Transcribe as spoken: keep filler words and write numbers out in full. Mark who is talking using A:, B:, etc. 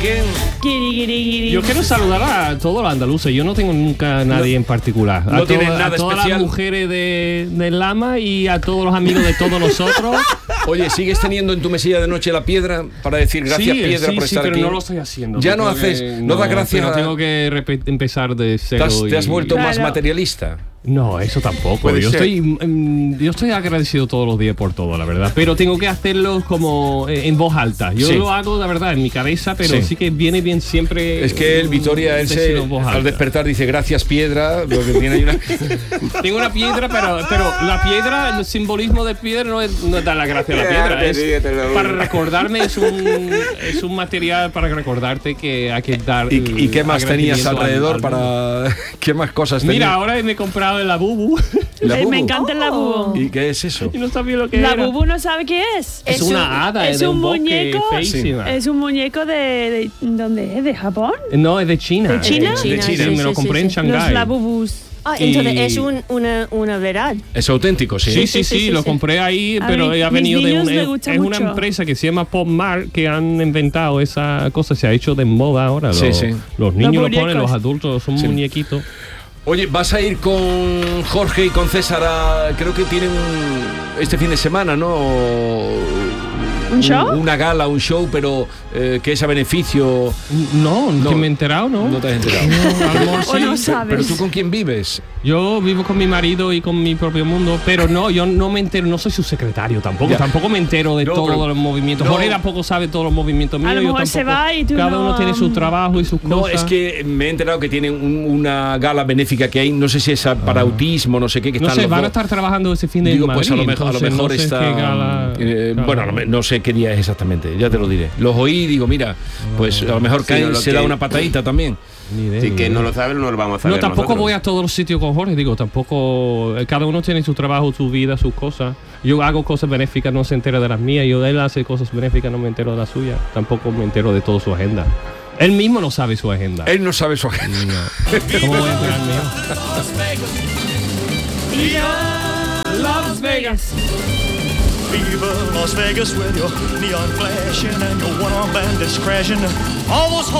A: Quique.
B: Yo quiero saludar a todos los andaluces. Yo no tengo nunca a nadie
A: no,
B: en particular.
A: No
B: a
A: tienes
B: toda,
A: nada
B: a todas
A: especial.
B: las mujeres de, de Lama y a todos los amigos de todos nosotros.
A: Oye, ¿sigues teniendo en tu mesilla de noche la piedra para decir gracias,
B: sí,
A: piedra,
B: sí,
A: por
B: sí,
A: estar
B: pero
A: aquí?
B: no lo estoy haciendo.
A: Ya no
B: Porque,
A: haces, no, no das gracias.
B: Pero
A: a...
B: tengo que empezar de cero.
A: ¿Te has,
B: y...
A: te has vuelto
C: claro.
A: más materialista?
B: No, eso tampoco.
A: Puede
B: Yo
A: ser.
B: estoy, mm, yo estoy agradecido todos los días por todo, la verdad. Pero tengo que hacerlo como eh, en voz alta. Yo
A: Sí.
B: lo hago, la verdad, en mi cabeza, pero
A: Sí.
B: sí, que viene bien siempre.
A: Es que el Vitoria, él se,
B: decirlo en voz
A: al
B: alta.
A: despertar dice gracias, piedra, lo que tiene ahí una...
B: Tengo una piedra, pero, pero la piedra, el simbolismo de piedra no es, no es dar la gracia a la piedra. Es para recordarme, es un, es un material para recordarte que hay que dar.
A: ¿Y, y qué más tenías
B: agradecimiento
A: alrededor
B: al- al
A: para...? ¿Qué más cosas tenías?
B: Mira, ahora me he comprado el Labubu.
A: ¿La
C: Eh,
A: bubu?
C: me encanta el Labubu.
A: ¿Y qué es eso?
B: Y no sabía lo que
C: La
B: era.
C: Bubu no sabe qué es.
B: Es, una hada,
C: es
B: de
C: un
B: un bosque
C: muñeco.
B: feísima.
C: Es un muñeco de, de ¿dónde es? ¿De Japón?
B: No, es de China.
C: ¿De China?
B: De
A: De China.
B: Sí, me lo
D: sí,
B: compré
D: sí,
B: en
D: sí.
C: Los
B: Shanghái.
C: Labubus.
D: Ah, entonces
B: Y-
D: es un, una, una verdad.
A: Es auténtico, sí.
B: Sí, sí, sí,
C: Sí, sí,
B: lo
C: sí.
B: compré ahí,
C: A
B: pero
C: mí-
B: ha
C: mis
B: venido de
C: niños
B: un,
C: les
B: es,
C: gusta
B: es una
C: mucho.
B: empresa que se llama Popmart que han inventado esa cosa, se ha hecho de moda ahora.
A: Sí,
B: los,
A: sí.
B: los niños lo
C: muñecos.
B: ponen, los adultos son
A: Sí.
B: muñequitos.
A: Oye, vas a ir con Jorge y con César a... Creo que tienen un- este fin de semana, ¿no?
C: ¿Un show?
A: Una gala, un show, pero eh, que es a beneficio...
B: No,
A: No.
B: que me he enterado, ¿no?
A: No te has enterado.
B: No, a lo mejor
C: O no
B: sí.
C: sabes.
A: Pero tú, ¿con quién vives?
B: Yo vivo con mi marido y con mi propio mundo, pero no, yo no me entero, no soy su secretario tampoco,
A: Ya.
B: tampoco me entero de
A: No,
B: todos
A: pero-
B: los movimientos.
A: no.
B: Jorge tampoco sabe todos los movimientos míos.
C: A lo
B: yo
C: mejor se
B: tampoco.
C: va y tú
B: Cada
C: no-
B: uno tiene su trabajo y sus
A: No,
B: cosas.
A: es que me he enterado que tienen un- una gala benéfica que hay, no sé si es a- para autismo, no sé qué, que
B: No
A: están
B: sé,
A: los
B: van a
A: dos.
B: estar trabajando ese fin de
A: Digo,
B: en
A: pues a lo
B: Madrid,
A: mejor, a lo
B: entonces
A: mejor
B: no sé
A: está...
B: qué gala-
A: eh,
B: gala-
A: bueno, a lo me- no sé qué día es exactamente, ya te lo diré. Los oí y digo, mira, pues a lo mejor
E: Sí,
A: cae,
E: no, lo
A: se
E: que-
A: da una patadita también.
B: Ni idea,
E: Si
B: ni
E: que
B: idea.
E: no lo saben, no lo vamos a saber
B: No, tampoco
E: nosotros.
B: voy a todos los sitios con Jorge, digo, tampoco. eh, Cada uno tiene su trabajo, su vida, sus cosas. Yo hago cosas benéficas, no se entera de las mías. Yo, él hace cosas benéficas, no me entero de las suyas. Tampoco me entero de toda su agenda. Él mismo no sabe su agenda.
A: Él no sabe su agenda.
B: ¿Cómo voy a enterar mío?
C: Las Vegas.
F: Viva Las Vegas with your neon flashing and your one-armed bandits crashing. All those